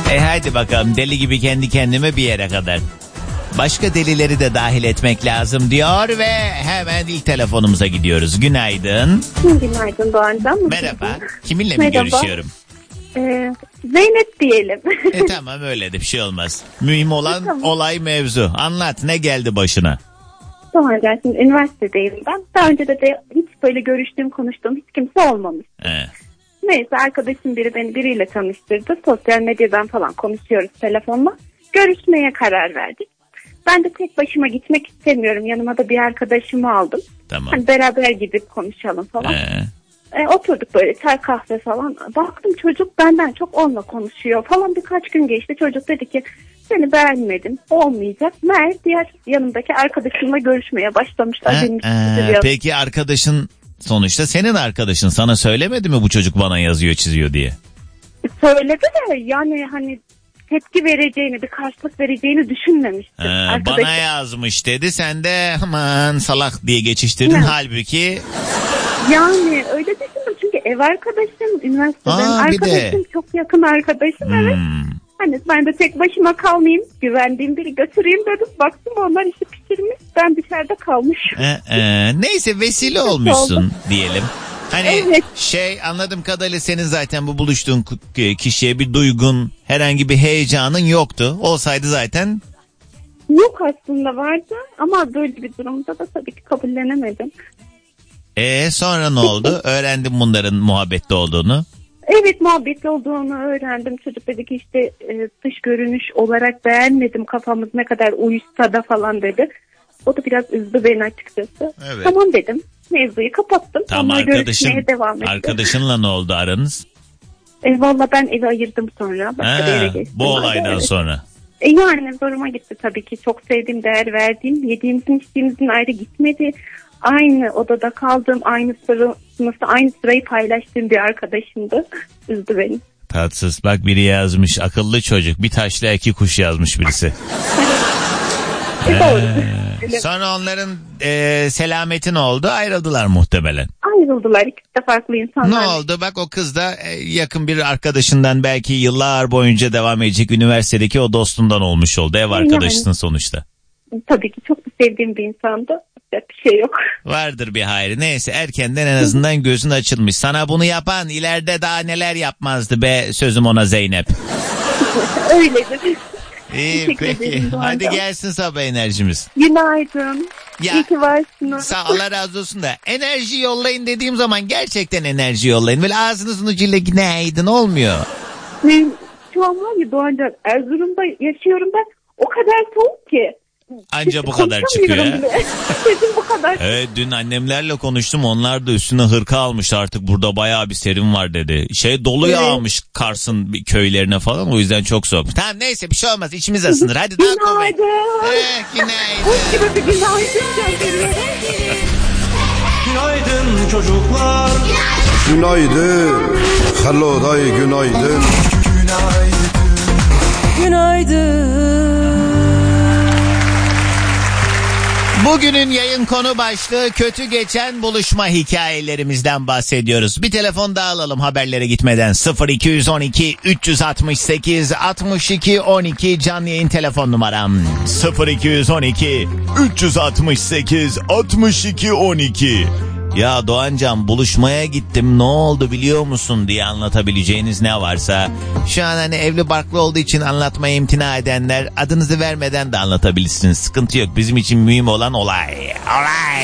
Hadi bakalım, deli gibi kendi kendime bir yere kadar. Başka delileri de dahil etmek lazım diyor ve hemen ilk telefonumuza gidiyoruz. Günaydın. Günaydın Doğancan. Merhaba. Kiminle mi görüşüyorum? Zeynep diyelim. Tamam, öyle de bir şey olmaz. Mühim olan tamam. Olay, mevzu. Anlat, ne geldi başına? Doğancan, şimdi üniversitedeyim ben. Daha önce de hiç böyle görüştüğüm, konuştuğum hiç kimse olmamış. Neyse, arkadaşım beni biriyle tanıştırdı. Sosyal medyadan falan konuşuyoruz telefonla. Görüşmeye karar verdik. Ben de tek başıma gitmek istemiyorum. Yanıma da bir arkadaşımı aldım. Tamam. Hani beraber gidip konuşalım falan. Oturduk böyle çay kahve falan. Baktım çocuk benden çok onunla konuşuyor falan. Birkaç gün geçti. Çocuk dedi ki seni beğenmedim. Olmayacak. Meğer diğer yanımdaki arkadaşımla görüşmeye başlamışlar. Peki arkadaşın sonuçta senin arkadaşın. Sana söylemedi mi bu çocuk bana yazıyor, çiziyor diye? Söyledi de yani hani tepki vereceğini, bir karşılık vereceğini düşünmemiştim. Bana yazmış dedi, sen de aman salak diye geçiştirdin. Halbuki yani öyle düşündüm çünkü ev arkadaşım, üniversiteden arkadaşım, çok yakın arkadaşım. Evet. Hani ben de tek başıma kalmayayım, güvendiğim biri götüreyim dedim. Baktım onlar işi pişirmiş, ben dışarıda kalmışım. Neyse, vesile olmuşsun diyelim. Hani anladığım kadarıyla senin zaten bu buluştuğun kişiye bir duygun, herhangi bir heyecanın yoktu. Olsaydı zaten. Yok, aslında vardı ama böyle bir durumda da tabii ki kabullenemedim. Sonra ne oldu? Öğrendim bunların muhabbette olduğunu. Evet, muhabbetli olduğunu öğrendim. Çocuk dedi ki işte dış görünüş olarak beğenmedim, kafamız ne kadar uyuşsa da falan dedi. O da biraz üzdü beni açıkçası. Evet. Tamam dedim. Mevzuyu kapattım. Tamam, arkadaşınla ne oldu aranız? Valla ben evi ayırdım sonra. Başka bir yere geçtim. Bu olaydan sonra. Yani zoruma gitti tabii ki. Çok sevdiğim, değer verdiğim, yediğimizin içtiğimizin ayrı gitmedi. Aynı odada kaldığım, aynı sınıfta aynı sırayı paylaştığım bir arkadaşımdı. Üzdü beni. Tatsız. Bak, biri yazmış, akıllı çocuk. Bir taşla iki kuş yazmış birisi. Sonra onların selametin oldu, ayrıldılar muhtemelen. Ayrıldılar, ikisi de farklı insanlar. Ne oldu? Bak, o kız da yakın bir arkadaşından, belki yıllar boyunca devam edecek üniversitedeki o dostundan olmuş oldu. Ev arkadaşısın sonuçta. Tabii ki çok sevdiğim bir insandı. Bir şey yok. Vardır bir hayrı. Neyse, erkenden en azından gözün açılmış. Sana bunu yapan ileride daha neler yapmazdı be, sözüm ona Zeynep. Öyledir. İyi, peki. Hadi gelsin sabah enerjimiz. Günaydın. İyi ki varsınız. Sağ, Allah razı olsun da. Enerji yollayın dediğim zaman gerçekten enerji yollayın. Böyle ağzınızın ucuyla günaydın olmuyor. Şu an var ya Doğancan, Erzurum'da yaşıyorum ben. O kadar soğuk ki. Anca bu kadar çıkıyor. Sesim bu kadar. Evet, dün annemlerle konuştum. Onlar da üstüne hırka almış, artık burada bayağı bir serin var dedi. Dolu yağmış Kars'ın köylerine falan, o yüzden çok soğuk. Tamam, neyse, bir şey olmaz, içimiz ısınır. Hadi daha kuvvet. Günaydın. Hoş gibi bir günaydın. Günaydın çocuklar. Günaydın. Hello day, günaydın. Günaydın. Bugünün yayın konu başlığı kötü geçen buluşma hikayelerimizden bahsediyoruz. Bir telefon daha alalım haberlere gitmeden. 0212 368 62 12 canlı yayın telefon numaram. 0212 368 62 12. Ya Doğancan, buluşmaya gittim, ne oldu biliyor musun diye anlatabileceğiniz ne varsa. Şu an hani evli barklı olduğu için anlatmaya imtina edenler, adınızı vermeden de anlatabilirsiniz. Sıkıntı yok, bizim için mühim olan olay. Olay.